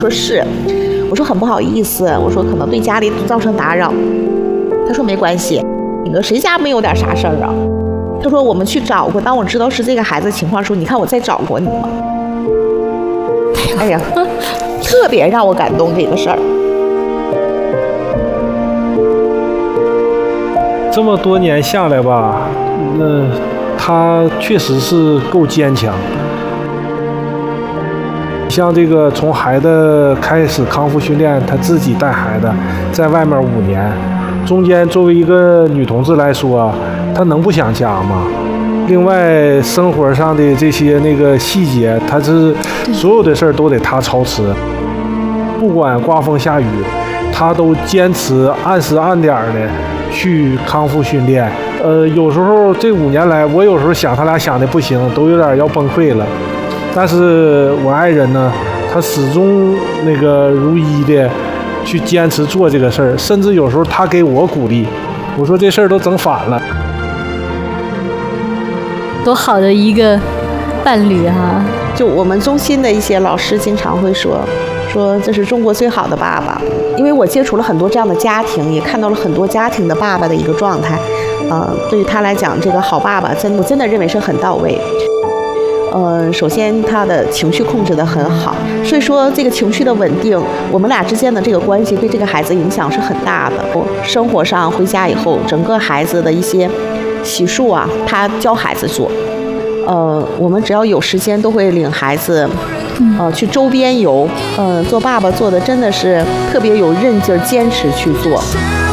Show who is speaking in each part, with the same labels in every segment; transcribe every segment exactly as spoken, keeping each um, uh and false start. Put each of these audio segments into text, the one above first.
Speaker 1: 说是，我说很不好意思，我说可能对家里造成打扰。他说没关系，你说谁家没有点啥事儿啊？他说我们去找过，当我知道是这个孩子情况的时候，你看我再找过你吗？哎呀，特别让我感动这个事儿。
Speaker 2: 这么多年下来吧，那他确实是够坚强。像这个从孩子开始康复训练，他自己带孩子，在外面五年，中间作为一个女同志来说，她能不想家吗？另外，生活上的这些那个细节，她是所有的事儿都得她操持，不管刮风下雨，她都坚持按时按点的去康复训练。呃，有时候这五年来，我有时候想他俩想的不行，都有点要崩溃了。但是我爱人呢，他始终那个如一的去坚持做这个事儿，甚至有时候他给我鼓励，我说这事儿都整反了。
Speaker 3: 多好的一个伴侣哈、啊！
Speaker 1: 就我们中心的一些老师经常会说，说这是中国最好的爸爸，因为我接触了很多这样的家庭，也看到了很多家庭的爸爸的一个状态。呃，对于他来讲，这个好爸爸真我真的认为是很到位。呃，首先他的情绪控制得很好，所以说这个情绪的稳定，我们俩之间的这个关系对这个孩子影响是很大的。生活上回家以后，整个孩子的一些洗漱啊，他教孩子做。呃，我们只要有时间，都会领孩子，呃，去周边游。呃，做爸爸做的真的是特别有韧劲儿，坚持去做。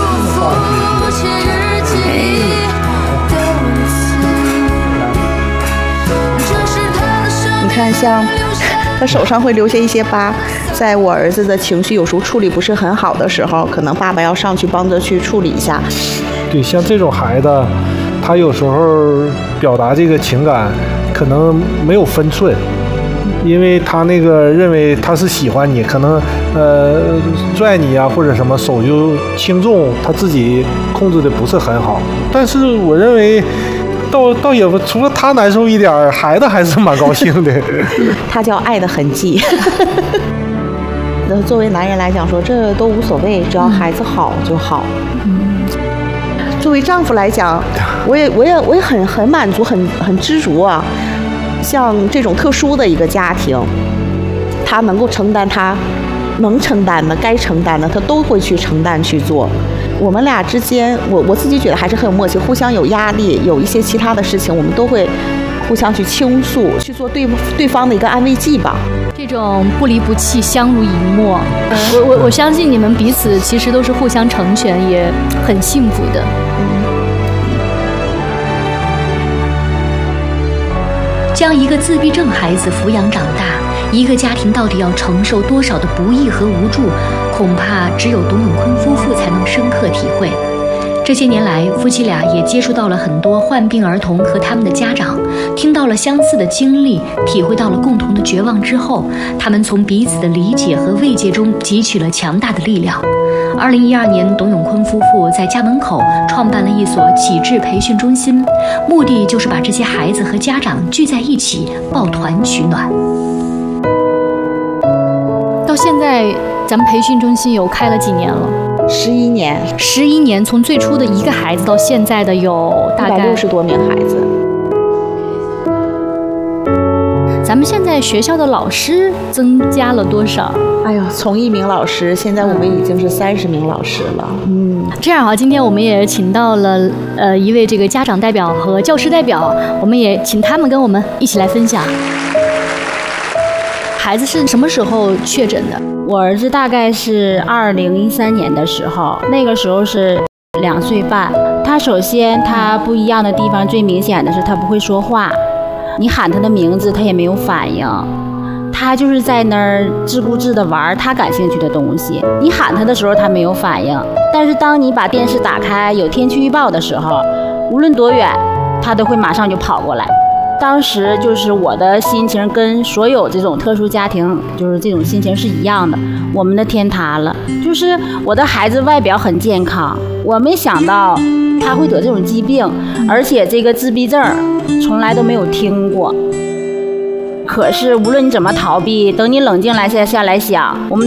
Speaker 1: 你看，像他手上会留下一些疤，在我儿子的情绪有时候处理不是很好的时候，可能爸爸要上去帮着去处理一下。
Speaker 2: 对，像这种孩子，他有时候表达这个情感可能没有分寸，因为他那个认为他是喜欢你，可能呃拽你啊或者什么，手就轻重他自己控制的不是很好。但是我认为倒倒也不，除了他难受一点，孩子还是蛮高兴的。
Speaker 1: 他叫爱的痕迹。那作为男人来讲说，这都无所谓，只要孩子好就好。嗯。作为丈夫来讲，我也我也我也很很满足，很很知足啊。像这种特殊的一个家庭，他能够承担他能承担的、该承担的，他都会去承担去做。我们俩之间，我我自己觉得还是很有默契，互相有压力，有一些其他的事情，我们都会互相去倾诉，去做对对方的一个安慰剂吧。
Speaker 3: 这种不离不弃、相濡以沫，我我我相信你们彼此其实都是互相成全，也很幸福的。
Speaker 4: 将一个自闭症孩子抚养长大，一个家庭到底要承受多少的不易和无助，恐怕只有董永坤夫妇才能深刻体会。这些年来，夫妻俩也接触到了很多患病儿童和他们的家长，听到了相似的经历，体会到了共同的绝望之后，他们从彼此的理解和慰藉中汲取了强大的力量。二零一二年，董永坤夫妇在家门口创办了一所启智培训中心，目的就是把这些孩子和家长聚在一起，抱团取暖。
Speaker 3: 到现在，咱们培训中心有开了几年了？
Speaker 1: 十一年，
Speaker 3: 十一年，从最初的一个孩子到现在的有大概
Speaker 1: 六十多名孩子。
Speaker 3: 咱们现在学校的老师增加了多少？
Speaker 1: 哎呦，从一名老师，现在我们已经是三十名老师了。
Speaker 3: 嗯，这样啊，今天我们也请到了呃一位这个家长代表和教师代表，我们也请他们跟我们一起来分享。孩子是什么时候确诊的？
Speaker 5: 我儿子大概是二零一三年的时候，那个时候是两岁半。他首先他不一样的地方最明显的是他不会说话，你喊他的名字他也没有反应，他就是在那儿自顾自的玩他感兴趣的东西。你喊他的时候他没有反应，但是当你把电视打开有天气预报的时候，无论多远他都会马上就跑过来。当时就是我的心情跟所有这种特殊家庭就是这种心情是一样的，我们的天塌了。就是我的孩子外表很健康，我没想到他会得这种疾病，而且这个自闭症从来都没有听过。 可是无论你怎么逃避，等你冷静来下下来想，我们